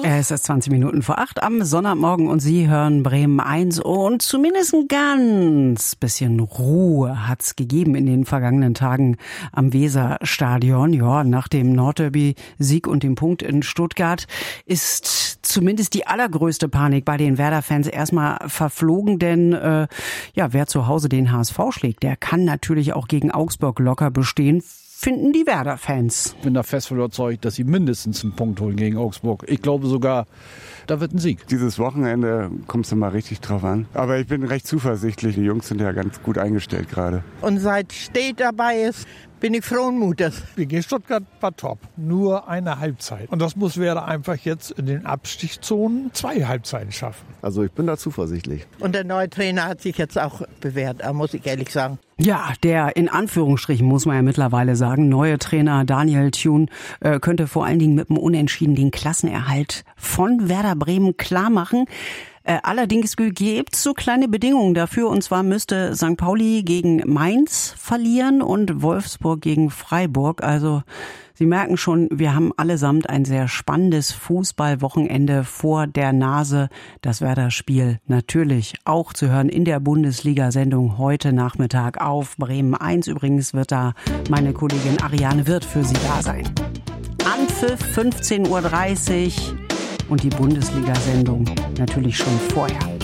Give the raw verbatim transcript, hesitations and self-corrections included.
Es ist zwanzig Minuten vor acht am Sonntagmorgen und Sie hören Bremen eins und zumindest ein ganz bisschen Ruhe hat's gegeben in den vergangenen Tagen am Weserstadion. Ja, nach dem Nordderby-Sieg und dem Punkt in Stuttgart ist zumindest die allergrößte Panik bei den Werder-Fans erstmal verflogen, denn äh, ja, wer zu Hause den H S V schlägt, der kann natürlich auch gegen Augsburg locker bestehen, finden die Werder-Fans. Ich bin da fest von überzeugt, dass sie mindestens einen Punkt holen gegen Augsburg. Ich glaube sogar, da wird ein Sieg. Dieses Wochenende kommst du mal richtig drauf an. Aber ich bin recht zuversichtlich. Die Jungs sind ja ganz gut eingestellt gerade. Und seit Steht dabei ist, bin ich frohen Mutes. Gegen Stuttgart war top. Nur eine Halbzeit. Und das muss Werder einfach jetzt in den Abstiegszonen zwei Halbzeiten schaffen. Also ich bin da zuversichtlich. Und der neue Trainer hat sich jetzt auch bewährt, muss ich ehrlich sagen. Ja, der in Anführungsstrichen, muss man ja mittlerweile sagen, neue Trainer Daniel Thune äh, könnte vor allen Dingen mit dem Unentschieden den Klassenerhalt von Werder Bremen klar machen. Äh, allerdings gibt es so kleine Bedingungen dafür, und zwar müsste Sankt Pauli gegen Mainz verlieren und Wolfsburg gegen Freiburg. Also Sie merken schon, wir haben allesamt ein sehr spannendes Fußballwochenende vor der Nase. Das Werder-Spiel natürlich auch zu hören in der Bundesliga-Sendung heute Nachmittag auf Bremen eins. Übrigens wird da meine Kollegin Ariane Wirth für Sie da sein. Anpfiff fünfzehn Uhr dreißig und die Bundesliga-Sendung natürlich schon vorher.